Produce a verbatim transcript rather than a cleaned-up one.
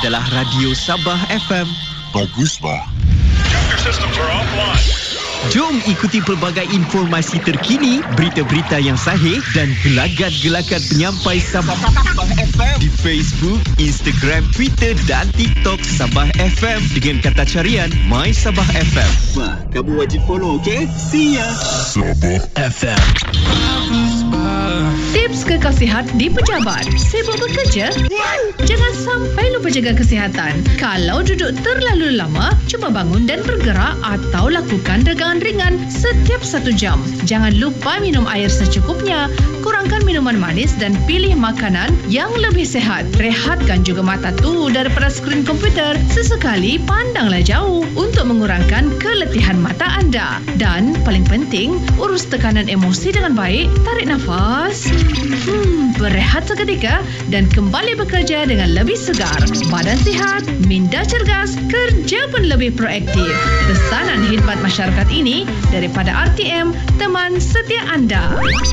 adalah Radio Sabah F M. Bagus, bah. Systems are offline. Jom ikuti pelbagai informasi terkini, berita-berita yang sahih dan gelagat-gelagat penyampai Sabah F M di Facebook, Instagram, Twitter dan TikTok Sabah F M dengan kata carian My Sabah F M. Wah, kamu wajib follow, okey? See ya. Sabah F M. Tips kekal sihat di pejabat. Sibuk bekerja? Jangan sampai lupa jaga kesihatan. Kalau duduk terlalu lama, cuba bangun dan bergerak atau lakukan regangan ringan setiap satu jam. Jangan lupa minum air secukupnya. Kurangkan minuman manis dan pilih makanan yang lebih sehat. Rehatkan juga mata tu daripada skrin komputer. Sesekali pandanglah jauh untuk mengurangkan keletihan mata anda. Dan paling penting, urus tekanan emosi dengan baik. Tarik nafas. Hmm, berehat seketika dan kembali bekerja dengan lebih segar. Badan sihat, minda cergas, kerja pun lebih proaktif. Pesanan khidmat masyarakat ini daripada R T M, teman setia anda.